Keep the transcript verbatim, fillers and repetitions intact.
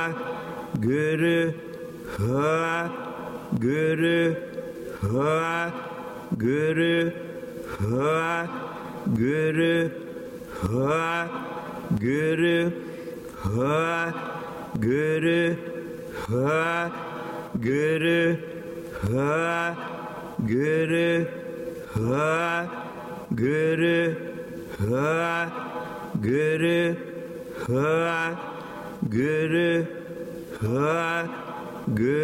Guru, ha, Guru, ha, Guru, ha, Guru, ha, Guru, ha, Guru, ha, Guru, ha, Guru, ha, Guru, ha, Guru, ha, Guru, ha, Guru.